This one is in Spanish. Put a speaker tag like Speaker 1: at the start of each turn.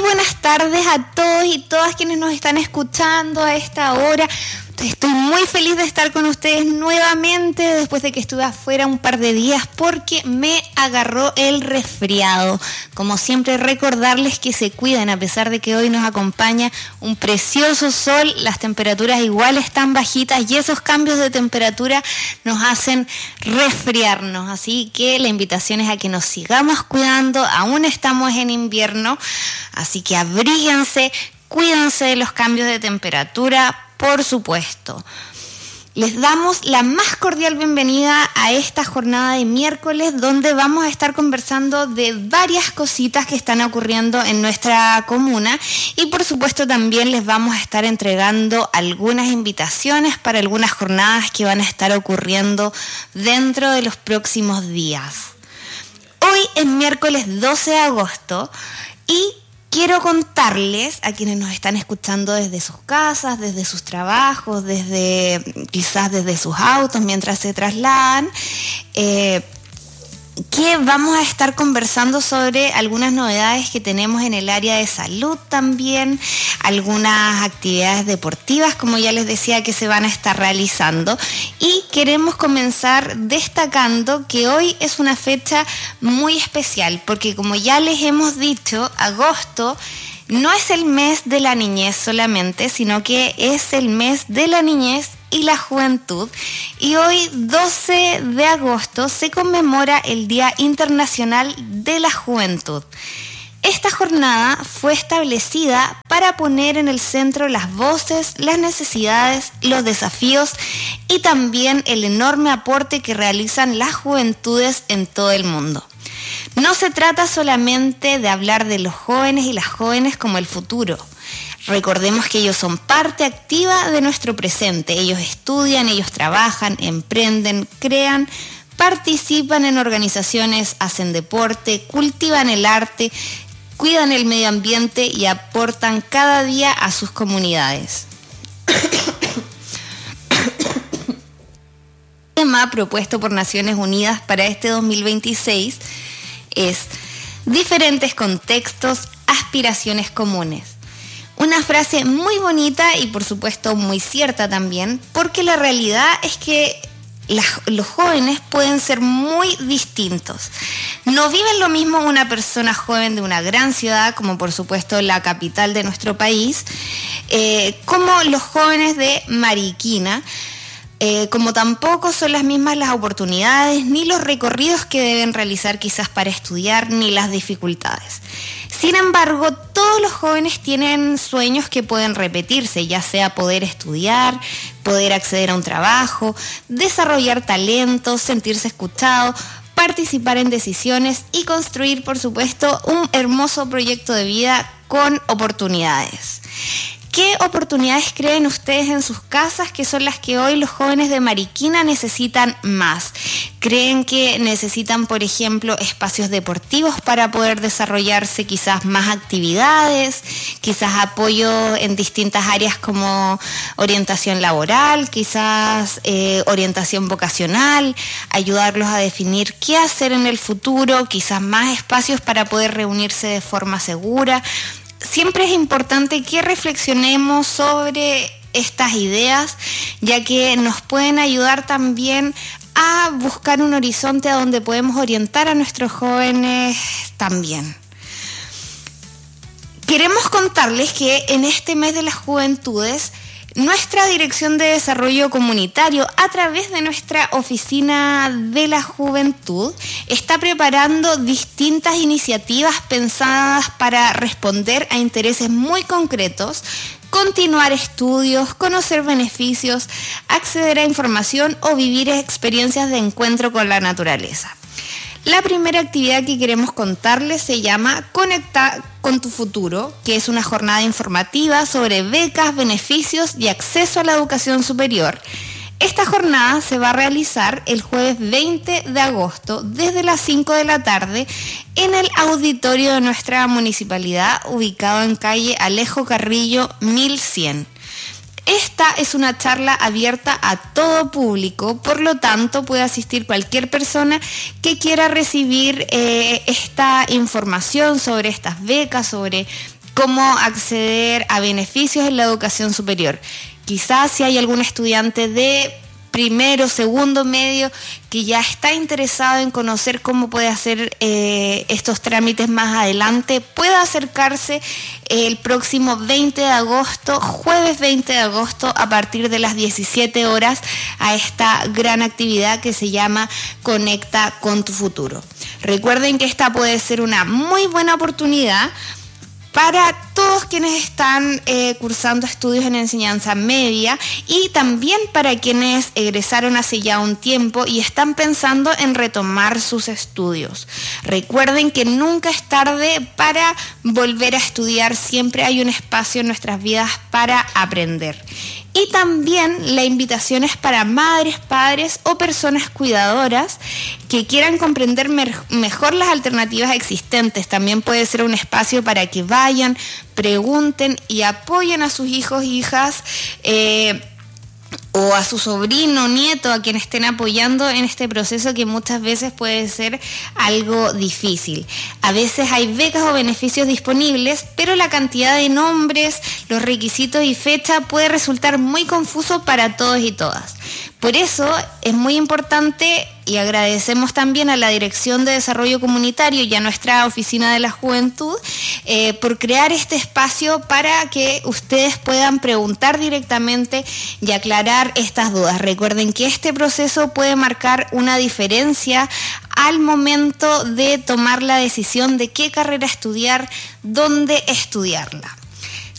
Speaker 1: buenas tardes a todos y todas quienes nos están escuchando a esta hora. Estoy muy feliz de estar con ustedes nuevamente después de que estuve afuera un par de días porque me agarró el resfriado. Como siempre, recordarles que se cuiden a pesar de que hoy nos acompaña un precioso sol, las temperaturas igual están bajitas y esos cambios de temperatura nos hacen resfriarnos. Así que la invitación es a que nos sigamos cuidando, aún estamos en invierno, así que abríguense, cuídense de los cambios de temperatura. Por supuesto, les damos la más cordial bienvenida a esta jornada de miércoles donde vamos a estar conversando de varias cositas que están ocurriendo en nuestra comuna y por supuesto también les vamos a estar entregando algunas invitaciones para algunas jornadas que van a estar ocurriendo dentro de los próximos días. Hoy es miércoles 12 de agosto y quiero contarles a quienes nos están escuchando desde sus casas, desde sus trabajos, quizás desde sus autos mientras se trasladan, que vamos a estar conversando sobre algunas novedades que tenemos en el área de salud también, algunas actividades deportivas, como ya les decía, que se van a estar realizando. Y queremos comenzar destacando que hoy es una fecha muy especial, porque como ya les hemos dicho, agosto no es el mes de la niñez solamente, sino que es el mes de la niñez y la juventud. Y hoy, 12 de agosto, se conmemora el Día Internacional de la Juventud. Esta jornada fue establecida para poner en el centro las voces, las necesidades, los desafíos y también el enorme aporte que realizan las juventudes en todo el mundo. No se trata solamente de hablar de los jóvenes y las jóvenes como el futuro. Recordemos que ellos son parte activa de nuestro presente. Ellos estudian, ellos trabajan, emprenden, crean, participan en organizaciones, hacen deporte, cultivan el arte, cuidan el medio ambiente y aportan cada día a sus comunidades. El tema propuesto por Naciones Unidas para este 2026 es diferentes contextos, aspiraciones comunes. Una frase muy bonita y por supuesto muy cierta también, porque la realidad es que los jóvenes pueden ser muy distintos. No viven lo mismo una persona joven de una gran ciudad, como por supuesto la capital de nuestro país, como los jóvenes de Mariquina, como tampoco son las mismas las oportunidades, ni los recorridos que deben realizar quizás para estudiar, ni las dificultades. Sin embargo, todos los jóvenes tienen sueños que pueden repetirse, ya sea poder estudiar, poder acceder a un trabajo, desarrollar talentos, sentirse escuchado, participar en decisiones y construir, por supuesto, un hermoso proyecto de vida con oportunidades. ¿Qué oportunidades creen ustedes en sus casas que son las que hoy los jóvenes de Mariquina necesitan más? ¿Creen que necesitan, por ejemplo, espacios deportivos para poder desarrollarse quizás más actividades, quizás apoyo en distintas áreas como orientación laboral, quizás orientación vocacional, ayudarlos a definir qué hacer en el futuro, quizás más espacios para poder reunirse de forma segura? Siempre es importante que reflexionemos sobre estas ideas, ya que nos pueden ayudar también a buscar un horizonte a donde podemos orientar a nuestros jóvenes también. Queremos contarles que en este mes de las juventudes, nuestra Dirección de Desarrollo Comunitario, a través de nuestra Oficina de la Juventud, está preparando distintas iniciativas pensadas para responder a intereses muy concretos, continuar estudios, conocer beneficios, acceder a información o vivir experiencias de encuentro con la naturaleza. La primera actividad que queremos contarles se llama Conecta con tu futuro, que es una jornada informativa sobre becas, beneficios y acceso a la educación superior. Esta jornada se va a realizar el jueves 20 de agosto desde las 5 de la tarde en el auditorio de nuestra municipalidad, ubicado en calle Alejo Carrillo 1100. Esta es una charla abierta a todo público, por lo tanto puede asistir cualquier persona que quiera recibir esta información sobre estas becas, sobre cómo acceder a beneficios en la educación superior. Quizás si hay algún estudiante de primero, segundo, medio, que ya está interesado en conocer cómo puede hacer estos trámites más adelante, pueda acercarse el próximo 20 de agosto, jueves 20 de agosto, a partir de las 17 horas, a esta gran actividad que se llama Conecta con tu futuro. Recuerden que esta puede ser una muy buena oportunidad para todos quienes están cursando estudios en enseñanza media y también para quienes egresaron hace ya un tiempo y están pensando en retomar sus estudios. Recuerden que nunca es tarde para volver a estudiar, siempre hay un espacio en nuestras vidas para aprender. Y también la invitación es para madres, padres o personas cuidadoras que quieran comprender mejor las alternativas existentes. También puede ser un espacio para que vayan, pregunten y apoyen a sus hijos e hijas o a su sobrino, nieto, a quien estén apoyando en este proceso que muchas veces puede ser algo difícil. A veces hay becas o beneficios disponibles, pero la cantidad de nombres, los requisitos y fecha puede resultar muy confuso para todos y todas. Por eso es muy importante y agradecemos también a la Dirección de Desarrollo Comunitario y a nuestra Oficina de la Juventud por crear este espacio para que ustedes puedan preguntar directamente y aclarar estas dudas. Recuerden que este proceso puede marcar una diferencia al momento de tomar la decisión de qué carrera estudiar, dónde estudiarla.